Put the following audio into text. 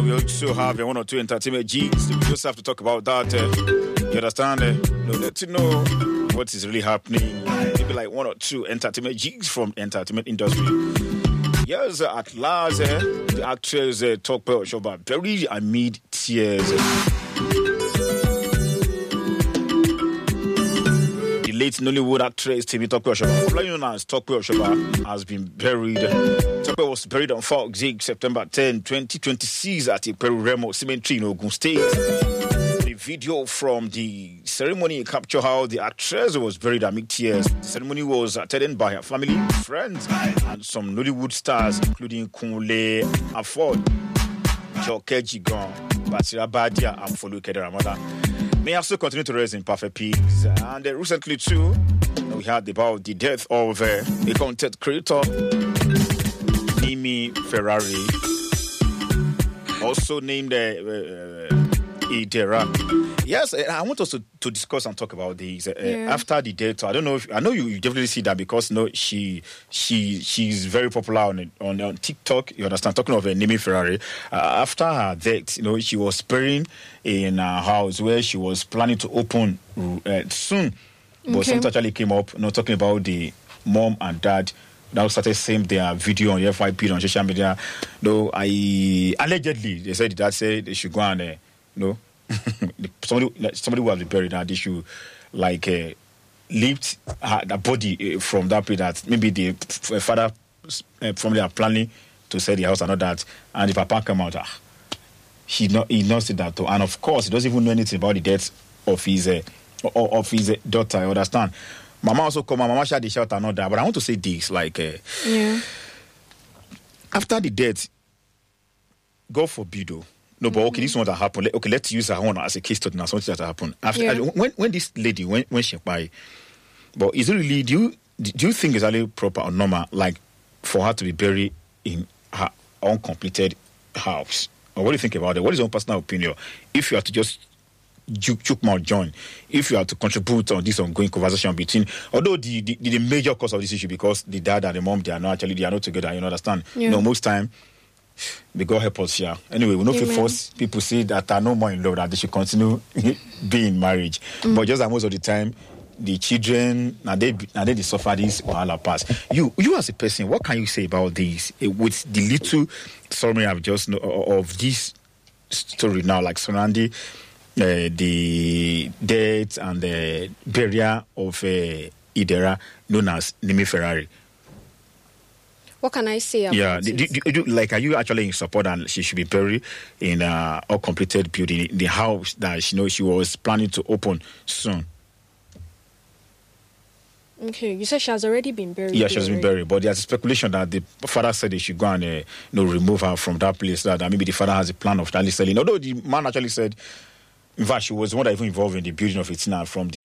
We also have one or two entertainment G's. We just have to talk about that. You understand? Let you know what is really happening. Maybe like one or two entertainment G's from entertainment industry. Yes, at last, the actress Tope Oshoba buried amid tears. The late Nollywood actress Tope Oshoba, popularly known as Tope Oshoba, has been buried. Tope was buried on 4 September 10, 2026 at the Peru Remo Cemetery in Ogun State. The video from the ceremony captured how the actress was buried amid tears. The ceremony was attended by her family, friends, and some Nollywood stars, including Kunle Afod, Joke Jigan, Basira Badia, and Foluke Ramada. May also continue to rest in perfect peace. And recently, too, we heard about the death of a content creator, Nimi Ferrari, also named Idera. Yes, I want us to discuss and talk about this after the death. I don't know if I know you definitely see that because she's very popular on TikTok. You understand? Talking of Nimi Ferrari, after her death, she was praying in her house where she was planning to open soon, but something actually came up. Talking about the mom and dad. Now started saying their video on FYP on social media. Though allegedly they said that said they should go and somebody who has been buried now, they should lift the body from that place that maybe the father family are planning to sell the house and all that, and the papa come out, he not said that too. And of course he doesn't even know anything about the death of his daughter. I understand. Mama also come, Mama shared the shout and all that. But I want to say this, after the death, God forbid, but okay, this one that happened. Okay, let's use her one as a case study now. Something that happened after when this lady when she died. But is it really? Do you think it's really proper or normal, for her to be buried in her uncompleted house? Or what do you think about it? What is your personal opinion? If you have to just Chuk Mount John, if you have to contribute on this ongoing conversation between, although the major cause of this issue, because the dad and the mom they are not together, you understand? Most time, may God help us here. Anyway, we know if force people say that are no more in love, that they should continue being in marriage. But just most of the time, the children now they suffer this wahala pass. You as a person, what can you say about this with the little summary I've just of this story now, surrounding the death and the burial of Idera, known as Nimi Ferrari? What can I say about it? Are you actually in support and she should be buried in a completed building, the house that she was planning to open soon? Okay, you said she has already been buried. Yeah, she has been buried, but there's a speculation that the father said they should go and remove her from that place. That maybe the father has a plan of selling. Although the man actually said, in fact, she was the one that even involved in the building of it now from